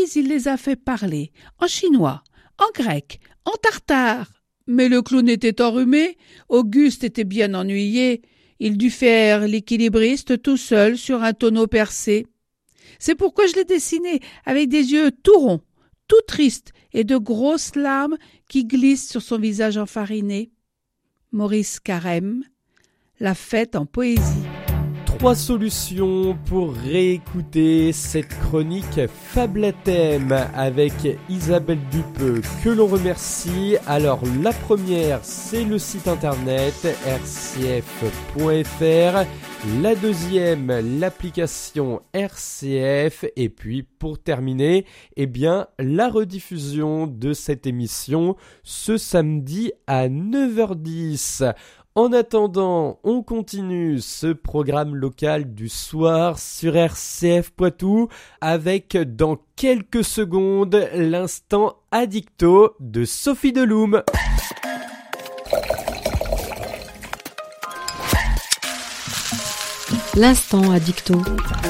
Puis il les a fait parler en chinois, en grec, en tartare. Mais le clown était enrhumé, Auguste était bien ennuyé. Il dut faire l'équilibriste tout seul sur un tonneau percé. C'est pourquoi je l'ai dessiné avec des yeux tout ronds, tout tristes et de grosses larmes qui glissent sur son visage enfariné. Maurice Carême, La fête en poésie. 3 solutions pour réécouter cette chronique Fable à thème avec Isabelle Dupeux, que l'on remercie. Alors la première, c'est le site internet rcf.fr. La deuxième, l'application RCF. Et puis pour terminer, la rediffusion de cette émission ce samedi à 9h10. En attendant, on continue ce programme local du soir sur RCF Poitou avec dans quelques secondes l'instant addicto de Sophie Deloum. L'instant addicto.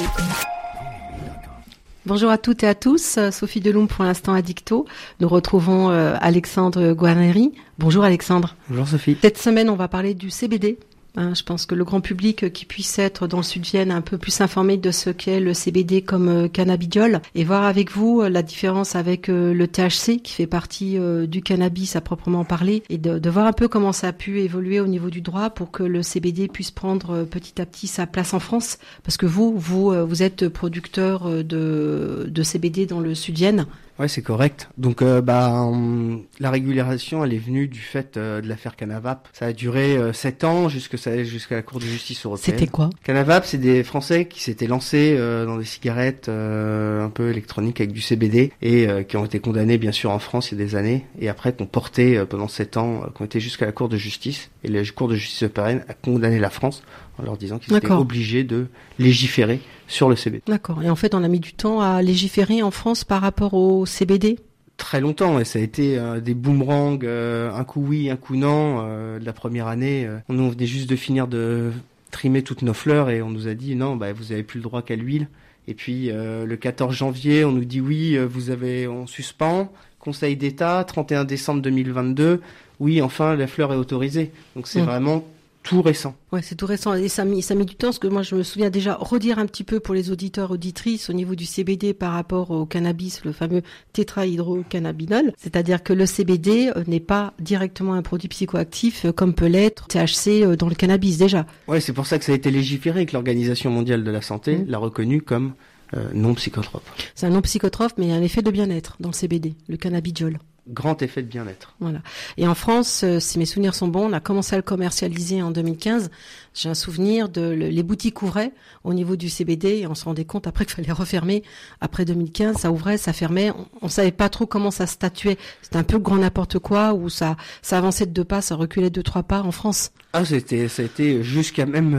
Bonjour à toutes et à tous, Sophie Deloum pour l'instant addicto. Nous retrouvons Alexandre Guarneri. Bonjour Alexandre. Bonjour Sophie. Cette semaine, on va parler du CBD. Je pense que le grand public qui puisse être dans le Sud-Vienne un peu plus informé de ce qu'est le CBD comme cannabidiol et voir avec vous la différence avec le THC qui fait partie du cannabis à proprement parler et de voir un peu comment ça a pu évoluer au niveau du droit pour que le CBD puisse prendre petit à petit sa place en France. Parce que vous êtes producteur de CBD dans le Sud-Vienne. Ouais, c'est correct. Donc, la régulation, elle est venue du fait de l'affaire Canavap. Ça a duré 7 ans jusqu'à la Cour de justice européenne. C'était quoi? Canavap, c'est des Français qui s'étaient lancés dans des cigarettes un peu électroniques avec du CBD et qui ont été condamnés, bien sûr, en France il y a des années. Et après, qu'on portait pendant 7 ans, qui ont été jusqu'à la Cour de justice. Et la Cour de justice européenne a condamné la France en leur disant qu'ils étaient obligés de légiférer sur le CBD. D'accord. Et en fait, on a mis du temps à légiférer en France par rapport au CBD? Très longtemps, et ça a été des boomerangs, un coup oui, un coup non. De la première année, on venait juste de finir de trimer toutes nos fleurs et on nous a dit non, vous avez plus le droit qu'à l'huile. Et puis le 14 janvier, on nous dit oui, on suspend. Conseil d'État, 31 décembre 2022, oui, enfin la fleur est autorisée. Donc c'est vraiment tout récent. Ouais, c'est tout récent et ça a mis du temps parce que moi je me souviens déjà redire un petit peu pour les auditeurs auditrices au niveau du CBD par rapport au cannabis, le fameux tétrahydrocannabinol, c'est-à-dire que le CBD n'est pas directement un produit psychoactif comme peut l'être THC dans le cannabis déjà. Ouais, c'est pour ça que ça a été légiféré et que l'Organisation mondiale de la santé l'a reconnu comme non psychotrope. C'est un non psychotrope mais il y a un effet de bien-être dans le CBD, le cannabidiol. Grand effet de bien-être. Voilà. Et en France, si mes souvenirs sont bons, on a commencé à le commercialiser en 2015. J'ai un souvenir les boutiques ouvraient au niveau du CBD et on se rendait compte après qu'il fallait refermer. Après 2015, ça ouvrait, ça fermait. On savait pas trop comment ça statuait. C'était un peu grand n'importe quoi où ça avançait de 2 pas, ça reculait de 3 pas en France. Ah, ça a été jusqu'à même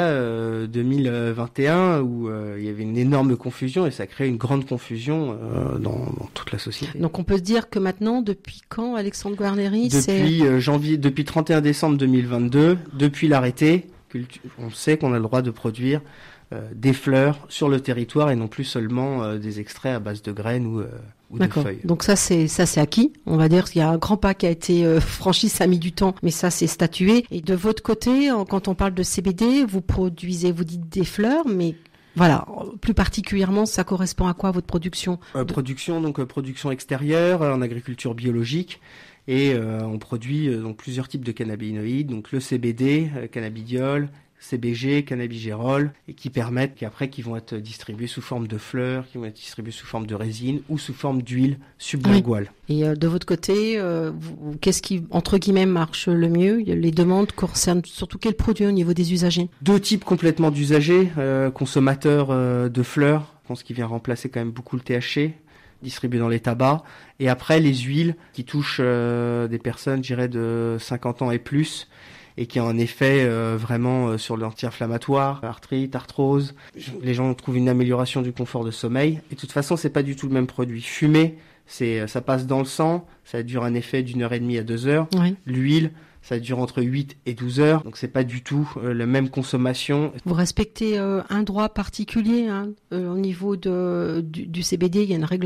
2021 où il y avait une énorme confusion et ça a créé une grande confusion dans toute la société. Donc on peut se dire que maintenant, depuis quand, Alexandre Guarneri, depuis 31 décembre 2022, depuis l'arrêté, on sait qu'on a le droit de produire des fleurs sur le territoire et non plus seulement des extraits à base de graines ou de feuilles. Donc ça c'est acquis. On va dire qu'il y a un grand pas qui a été franchi, ça a mis du temps, mais ça c'est statué. Et de votre côté, quand on parle de CBD, vous dites des fleurs, mais voilà, plus particulièrement, ça correspond à quoi votre production? Production extérieure en agriculture biologique. Et on produit donc plusieurs types de cannabinoïdes, donc le CBD, cannabidiol, CBG, cannabigérol, et qui vont être distribués sous forme de fleurs, qui vont être distribués sous forme de résine ou sous forme d'huile sublinguale. Oui. Et de votre côté, qu'est-ce qui, entre guillemets, marche le mieux? Les demandes concernent surtout quel produit au niveau des usagers? 2 types complètement d'usagers, consommateurs de fleurs, je pense qu'il vient remplacer quand même beaucoup le THC, distribué dans les tabacs, et après les huiles qui touchent des personnes, je dirais, de 50 ans et plus, et qui ont un effet vraiment sur l'anti-inflammatoire, arthrite, arthrose. Les gens trouvent une amélioration du confort de sommeil. Et de toute façon, c'est pas du tout le même produit. Fumer, ça passe dans le sang, ça dure un effet d'1h30 à 2 heures. Oui. L'huile, ça dure entre 8 et 12 heures, donc c'est pas du tout la même consommation. Vous respectez un droit particulier au niveau du CBD, il y a une règle